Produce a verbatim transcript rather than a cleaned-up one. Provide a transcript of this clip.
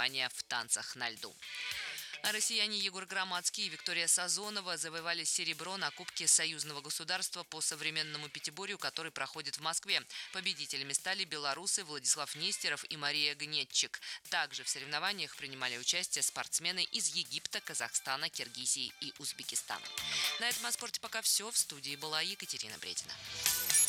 соревнования в танцах на льду. А россияне Егор Громадский и Виктория Сазонова завоевали серебро на Кубке союзного государства по современному пятиборью, который проходит в Москве. Победителями стали белорусы Владислав Нестеров и Мария Гнетчик. Также в соревнованиях принимали участие спортсмены из Египта, Казахстана, Киргизии и Узбекистана. На этом о спорте пока все. В студии была Екатерина Бредина.